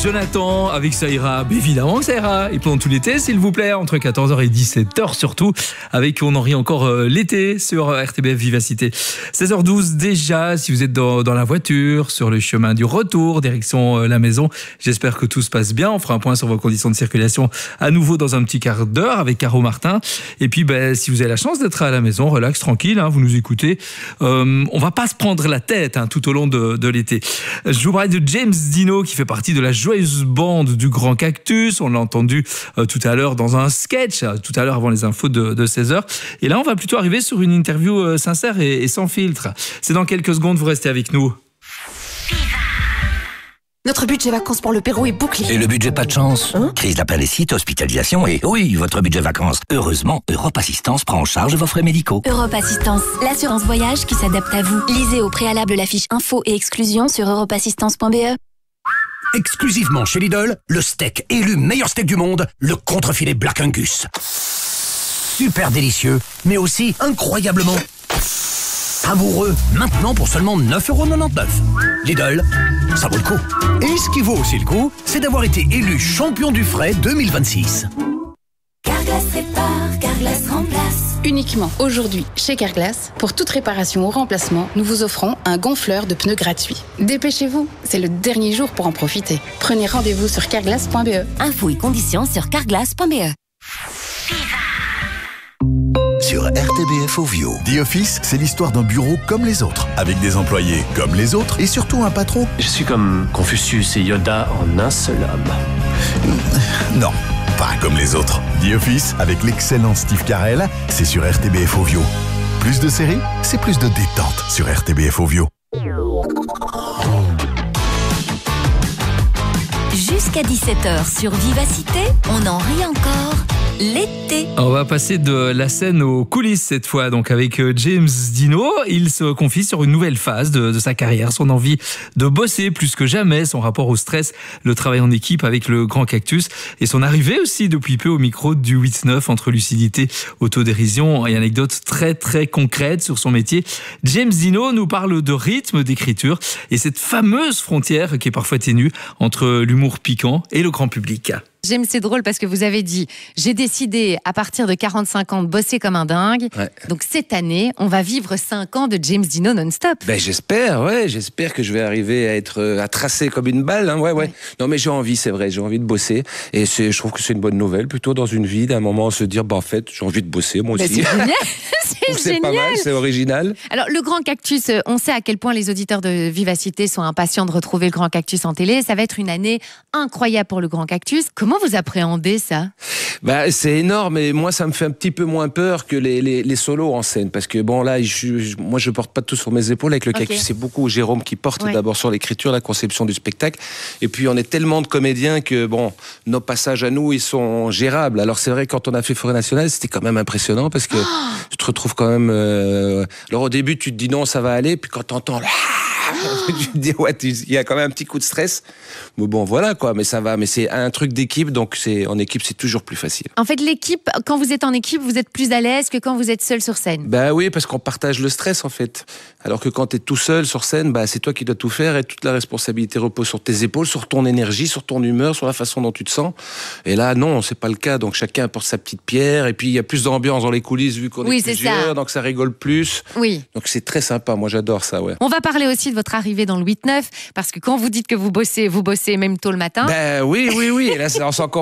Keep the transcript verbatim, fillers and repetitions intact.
Jonathan avec Ça ira, évidemment que ça ira. Et pendant tout l'été, s'il vous plaît, entre quatorze heures et dix-sept heures surtout, avec On en rit encore euh, l'été sur R T B F Vivacité. seize heures douze déjà, si vous êtes dans, dans la voiture, sur le chemin du retour, direction euh, la maison, j'espère que tout se passe bien. On fera un point sur vos conditions de circulation à nouveau dans un petit quart d'heure avec Caro Martin. Et puis, ben, si vous avez la chance d'être à la maison, relax, tranquille, hein, vous nous écoutez. Euh, on va pas se prendre la tête hein, tout au long de, de l'été. Je vous parlais de James Dino qui fait partie de la joyeuse bande du Grand Cactus. On l'a entendu euh, tout à l'heure dans un sketch, euh, tout à l'heure avant les infos de, de seize heures. Et là, on va plutôt arriver sur une interview euh, sincère et, et sans filtre. C'est dans quelques secondes, vous restez avec nous. Notre budget vacances pour le Pérou est bouclé. Et le budget pas de chance hein? Crise d'appendicite, hospitalisation et oui, votre budget vacances. Heureusement, Europe Assistance prend en charge vos frais médicaux. Europe Assistance, l'assurance voyage qui s'adapte à vous. Lisez au préalable la fiche info et exclusion sur europe assistance point b e. Exclusivement chez Lidl, le steak élu meilleur steak du monde, le contrefilet Black Angus. Super délicieux, mais aussi incroyablement savoureux. Maintenant pour seulement neuf euros quatre-vingt-dix-neuf. Lidl, ça vaut le coup. Et ce qui vaut aussi le coup, c'est d'avoir été élu champion du frais deux mille vingt-six. Carglass répare, Carglass remplace. Uniquement aujourd'hui, chez Carglass, pour toute réparation ou remplacement, nous vous offrons un gonfleur de pneus gratuit. Dépêchez-vous, c'est le dernier jour pour en profiter. Prenez rendez-vous sur carglass point b e. Infos et conditions sur carglass point b e. Sur R T B F Ovio. The Office, c'est l'histoire d'un bureau comme les autres, avec des employés comme les autres et surtout un patron. Je suis comme Confucius et Yoda en un seul homme. Non, pas comme les autres. The Office, avec l'excellent Steve Carell, c'est sur R T B F Ovio. Plus de séries, c'est plus de détente sur R T B F Ovio. Jusqu'à dix-sept heures sur Vivacité, on en rit encore. L'été. On va passer de la scène aux coulisses cette fois, donc avec James Dino. Il se confie sur une nouvelle phase de, de sa carrière, son envie de bosser plus que jamais, son rapport au stress, le travail en équipe avec le Grand Cactus et son arrivée aussi depuis peu au micro du huit neuf entre lucidité, autodérision et anecdotes très très concrètes sur son métier. James Dino nous parle de rythme, d'écriture et cette fameuse frontière qui est parfois ténue entre l'humour piquant et le grand public. James, c'est drôle parce que vous avez dit « J'ai décidé à partir de quarante-cinq ans de bosser comme un dingue. Ouais. » Donc cette année, on va vivre cinq ans de James Dino non-stop. Ben j'espère, ouais, j'espère que je vais arriver à être à tracer comme une balle, hein, ouais, ouais, ouais. Non mais j'ai envie, c'est vrai, j'ai envie de bosser et c'est, je trouve que c'est une bonne nouvelle plutôt dans une vie d'un moment se dire bah en fait j'ai envie de bosser moi aussi. Ben, c'est génial, c'est, c'est génial. pas mal, c'est original. Alors le Grand Cactus, on sait à quel point les auditeurs de Vivacité sont impatients de retrouver le Grand Cactus en télé. Ça va être une année incroyable pour le Grand Cactus. Comment vous appréhendez ça? Bah, c'est énorme et moi ça me fait un petit peu moins peur que les, les, les solos en scène parce que bon là je, je, moi je porte pas tout sur mes épaules avec le okay. Cactus, c'est beaucoup Jérôme qui porte ouais. d'abord sur l'écriture, la conception du spectacle et puis on est tellement de comédiens que bon nos passages à nous ils sont gérables. Alors c'est vrai quand on a fait Forêt Nationale c'était quand même impressionnant parce que oh tu te retrouves quand même euh... alors au début tu te dis non ça va aller puis quand t'entends là tu te dis ouais il y a quand même un petit coup de stress mais bon voilà quoi mais ça va mais c'est un truc d'équipe donc c'est en équipe c'est toujours plus facile. En fait l'équipe quand vous êtes en équipe vous êtes plus à l'aise que quand vous êtes seul sur scène. Bah oui parce qu'on partage le stress en fait alors que quand t'es tout seul sur scène bah c'est toi qui dois tout faire et toute la responsabilité repose sur tes épaules, sur ton énergie, sur ton humeur, sur la façon dont tu te sens et là non c'est pas le cas donc chacun apporte sa petite pierre et puis il y a plus d'ambiance dans les coulisses vu qu'on oui, est plusieurs ça. Donc ça rigole plus. Oui. Donc c'est très sympa moi j'adore ça ouais. On va parler aussi de votre arrivée dans le huit neuf parce que quand vous dites que vous bossez vous bossez même tôt le matin. Ben oui oui oui et là c'est encore